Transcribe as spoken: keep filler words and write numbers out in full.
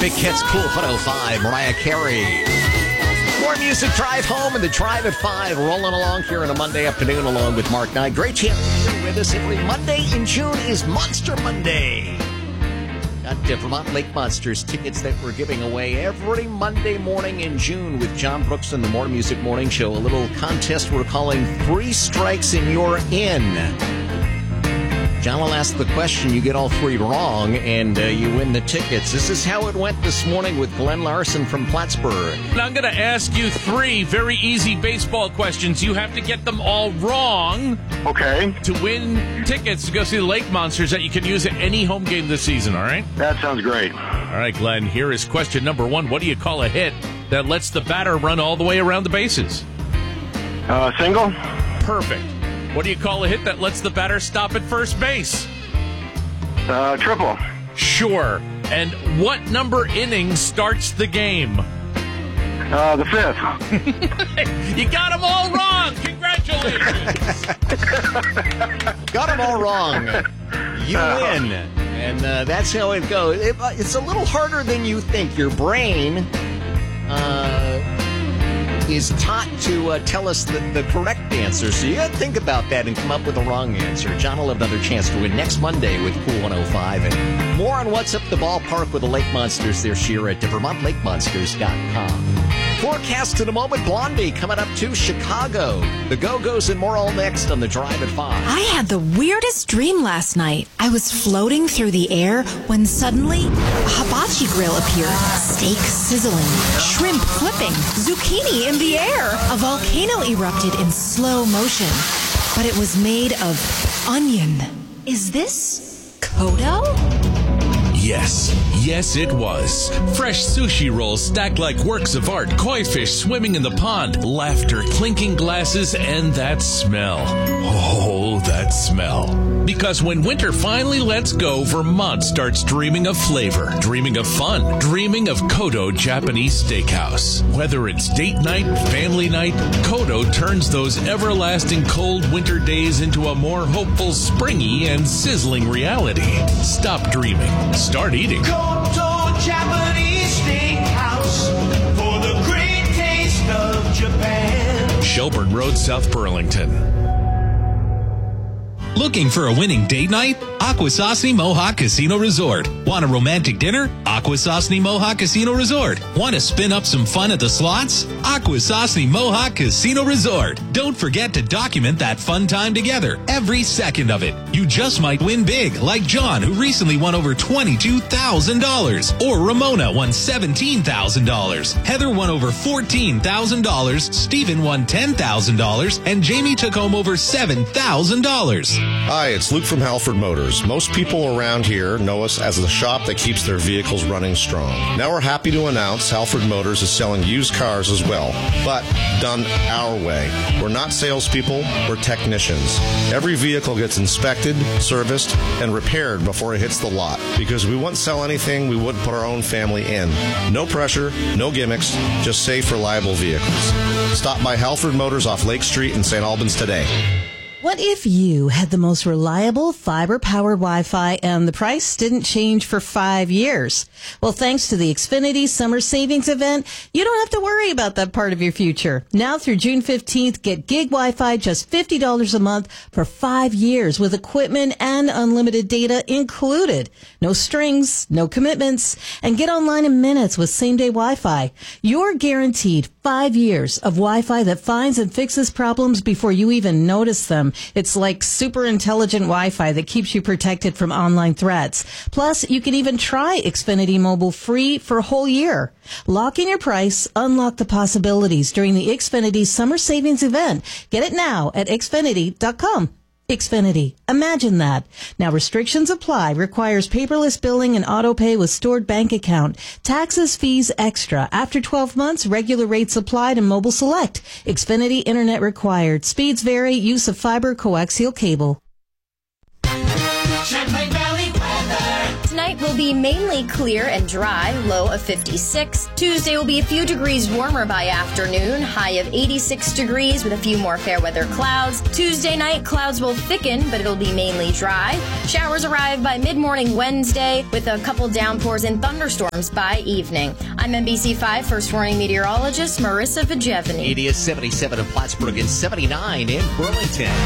Big Hits, Cool one oh five, Mariah Carey. More music, Drive Home, and the Drive at five. Rolling along here on a Monday afternoon along with Mark Knight. Great chance to be with us. Every Monday in June is Monster Monday. Got uh, Vermont Lake Monsters tickets that we're giving away every Monday morning in June with John Brooks and the More Music Morning Show. A little contest we're calling Three Strikes and You're In. John will ask the question, you get all three wrong, and uh, you win the tickets. This is how it went this morning with Glenn Larson from Plattsburgh. And I'm going to ask you three very easy baseball questions. You have to get them all wrong. Okay. To win tickets to go see the Lake Monsters that you can use at any home game this season, all right? That sounds great. All right, Glenn, here is question number one. What do you call a hit that lets the batter run all the way around the bases? Uh, single? Perfect. What do you call a hit that lets the batter stop at first base? Uh, triple. Sure. And what number inning starts the game? Uh, the fifth. You got them all wrong. Congratulations. Got them all wrong. You win. And uh, that's how it goes. It, uh, it's a little harder than you think. Your brain uh, is taught to uh, tell us the, the correct answer. So you got to think about that and come up with the wrong answer. John will have another chance to win next Monday with Cool one oh five. And more on what's up the ballpark with the Lake Monsters this year at Vermont Lake Monsters dot com. Forecast in a moment. Blondie coming up to Chicago. The Go-Go's and more all next on the Drive at five. I had the weirdest dream last night. I was floating through the air when suddenly a hibachi grill appeared. Steak sizzling, shrimp flipping, zucchini in the air. A volcano erupted in slow motion, but it was made of onion. Is this Kodo? Yes, yes it was. Fresh sushi rolls stacked like works of art, koi fish swimming in the pond, laughter, clinking glasses, and that smell. Oh, that smell. Because when winter finally lets go, Vermont starts dreaming of flavor, dreaming of fun, dreaming of Kodo Japanese Steakhouse. Whether it's date night, family night, Kodo turns those everlasting cold winter days into a more hopeful, springy, and sizzling reality. Stop dreaming. Start eating. Kodo Japanese Steakhouse for the great taste of Japan. Shelburne Road, South Burlington. Looking for a winning date night? Akwesasne Mohawk Casino Resort. Want a romantic dinner? Akwesasne Mohawk Casino Resort. Want to spin up some fun at the slots? Akwesasne Mohawk Casino Resort. Don't forget to document that fun time together, every second of it. You just might win big, like John, who recently won over twenty-two thousand dollars. Or Ramona won seventeen thousand dollars. Heather won over fourteen thousand dollars. Stephen won ten thousand dollars. And Jamie took home over seven thousand dollars. Hi, it's Luke from Halford Motors. Most people around here know us as the shop that keeps their vehicles running strong. Now we're happy to announce Halford Motors is selling used cars as well, but done our way. We're not salespeople, we're technicians. Every vehicle gets inspected, serviced, and repaired before it hits the lot, because we wouldn't sell anything we wouldn't put our own family in. No pressure, no gimmicks, just safe, reliable vehicles. Stop by Halford Motors off Lake Street in Saint Albans today. What if you had the most reliable fiber-powered Wi-Fi and the price didn't change for five years? Well, thanks to the Xfinity Summer Savings Event, you don't have to worry about that part of your future. Now through June fifteenth, get gig Wi-Fi just fifty dollars a month for five years with equipment and unlimited data included. No strings, no commitments, and get online in minutes with same-day Wi-Fi. You're guaranteed five years of Wi-Fi that finds and fixes problems before you even notice them. It's like super intelligent Wi-Fi that keeps you protected from online threats. Plus, you can even try Xfinity Mobile free for a whole year. Lock in your price, unlock the possibilities during the Xfinity Summer Savings Event. Get it now at Xfinity dot com. Xfinity. Imagine that. Now restrictions apply. Requires paperless billing and auto pay with stored bank account. Taxes, fees extra. After twelve months, regular rates applied and mobile select. Xfinity Internet required. Speeds vary. Use of fiber coaxial cable. Champlain Valley weather. Tonight will will be mainly clear and dry, low of fifty-six. Tuesday will be a few degrees warmer by afternoon, high of eighty-six degrees with a few more fair weather clouds. Tuesday night, clouds will thicken, but it'll be mainly dry. Showers arrive by mid-morning Wednesday with a couple downpours and thunderstorms by evening. I'm N B C five First Warning meteorologist Marissa Vigevany. It is seventy-seven in Plattsburgh and seventy-nine in Burlington.